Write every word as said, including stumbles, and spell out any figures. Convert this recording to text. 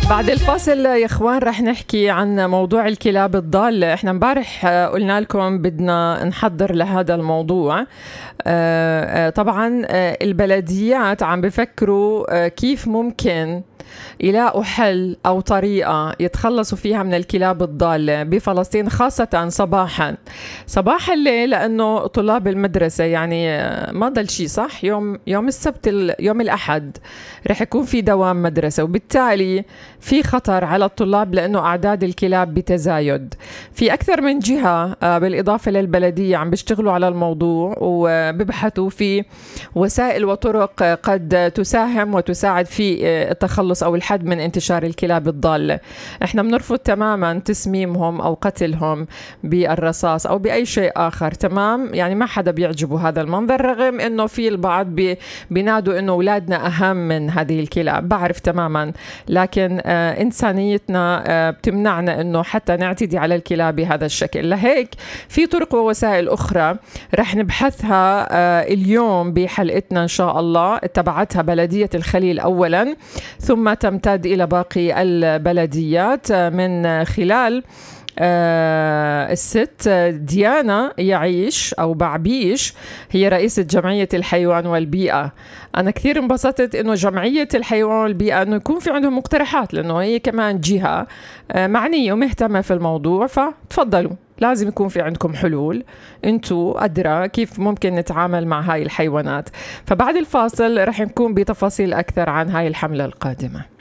بعد الفاصل يا اخوان رح نحكي عن موضوع الكلاب الضالة. احنا امبارح قلنا لكم بدنا نحضر لهذا الموضوع. طبعا البلديات عم بفكروا كيف ممكن يلاقوا حل أو طريقة يتخلصوا فيها من الكلاب الضالة بفلسطين، خاصة صباحا صباح الليل، لأنه طلاب المدرسة يعني ما ضل شيء صح. يوم يوم السبت يوم الأحد رح يكون في دوام مدرسة، وبالتالي في خطر على الطلاب لأنه أعداد الكلاب بتزايد. في أكثر من جهة بالإضافة للبلدية عم بيشتغلوا على الموضوع وببحثوا في وسائل وطرق قد تساهم وتساعد في التخلص أو الحد من انتشار الكلاب الضالة. احنا بنرفض تماما تسميمهم أو قتلهم بالرصاص أو بأي شيء آخر، تمام؟ يعني ما حدا بيعجبه هذا المنظر، رغم أنه في البعض بينادوا أنه أولادنا أهم من هذه الكلاب، بعرف تماما، لكن آه إنسانيتنا آه بتمنعنا أنه حتى نعتدي على الكلاب بهذا الشكل. لهيك في طرق ووسائل أخرى رح نبحثها آه اليوم بحلقتنا إن شاء الله. اتبعتها بلدية الخليل أولا، ثم تمتد إلى باقي البلديات من خلال آه الست ديانا يعيش أو بعبيش، هي رئيسة جمعية الحيوان والبيئة. أنا كثير انبسطت إنه جمعية الحيوان والبيئة إنه يكون في عندهم مقترحات، لأنه هي كمان جهة آه معنية ومهتمة في الموضوع، فتفضلوا لازم يكون في عندكم حلول، انتوا أدرى كيف ممكن نتعامل مع هاي الحيوانات. فبعد الفاصل رح نكون بتفاصيل أكثر عن هاي الحملة القادمة.